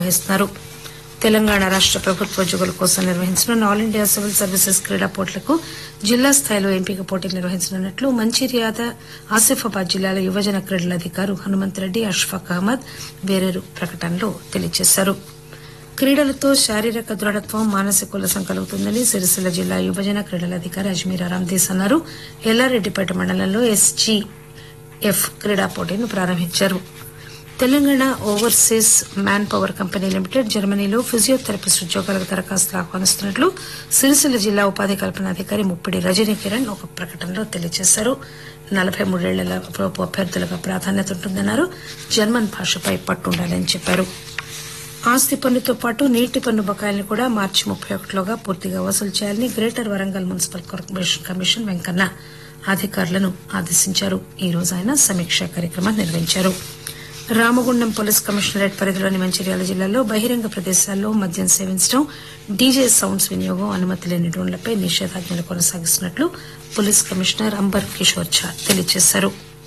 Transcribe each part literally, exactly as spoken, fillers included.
నిర్వహిస్తున్నారు. తెలంగాణ రాష్ట ప్రభుత్వ ఉద్యోగుల కోసం నిర్వహించనున్న ఆల్ ఇండియా సివిల్ సర్వీసెస్ క్రీడా పోటీలకు జిల్లా స్థాయిలో ఎంపిక పోటీలు నిర్వహించనున్నట్లు మంచిర్యాల ఆసిఫాబాద్ జిల్లాల యువజన క్రీడల అధికారి హనుమంతరెడ్డి అష్ఫాక్ అహ్మద్ వేరేరు ప్రకటనలో తెలియజేశారు. క్రీడలతో శారీరక దృఢత్వం మానసిక ఉల్లాసం కలుగుతుందని సిరిసిల్ల జిల్లా యువజన క్రీడల అధికారి అజ్మీర్ అరాందీస్ అన్నారు. ఎల్లారెడ్డిపేట మండలంలో ఎస్జీఎఫ్ క్రీడా పోటీని ప్రారంభించారు. Telangana overseas man power company limited జర్మనీలో ఫిజియోథెరపిస్ట్ ఉద్యోగాలకు దరఖాస్తులు ఆహ్వానిస్తున్నట్లు సిరిసిల్ల జిల్లా ఉపాధి కల్పన అధికారి ముప్పిడి రజనీ కిరణ్ ఒక ప్రకటనలో తెలియజేశారు. నలబై మూడేళ్ల లోపు అభ్యర్థులకు ప్రాధాన్యత ఉంటుందన్నారు. జర్మన్ భాషపై పట్టుండాలని చెప్పారు. ఆస్తి పన్నుతో పాటు నీటి పన్ను బకాయిలను కూడా మార్చి ముప్పై ఒకటిలోగా పూర్తిగా వసూలు చేయాలని greater Warangal municipal corporation commission Venkanna అధికారులను ఆదేశించారు. ఈ రోజు ఆయన సమీక్షా కార్యక్రమాన్ని నిర్వహించారు. రామగుండం పోలీస్ కమిషనరేట్ పరిధిలోని మంచిర్యాల జిల్లాలో బహిరంగ ప్రదేశాల్లో మద్యం సేవించడం, డీజే సౌండ్స్ వినియోగం, అనుమతి లేని డ్రోన్లపై నిషేధాజ్ఞలు కొనసాగిస్తున్నట్లు పోలీస్ కమిషనర్ అంబర్ కిషోర్ ఝా తెలియజేశారు.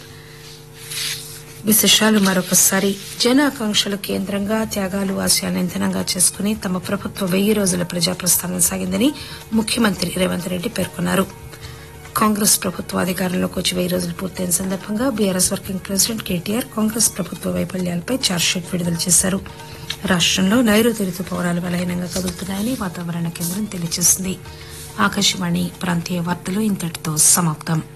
విశేషాలు మరొకసారి. జన ఆకాంక్షలు కేంద్రంగా త్యాగాలు ఆశయాలను ఇంధనంగా చేసుకుని తమ ప్రభుత్వం వెయ్యి రోజుల ప్రజా ప్రస్థానం సాగిందని ముఖ్యమంత్రి రేవంత్ రెడ్డి పేర్కొన్నారు. కాంగ్రెస్ ప్రభుత్వ అధికారంలోకి వచ్చి వెయ్యి రోజులు పూర్తయిన సందర్భంగా BRS working president KTR Congress ప్రభుత్వ వైఫల్యాలపై ఛార్జ్షీట్ విడుదల చేశారు. రాష్టంలో నైరుతి రుతుపవనాలు బలహీనంగా కదులుతున్నాయని వాతావరణ కేంద్రం తెలియజేసింది. ఆకాశవాణి ప్రాంతీయ వార్తలు ఇంతటితో సమాప్తం.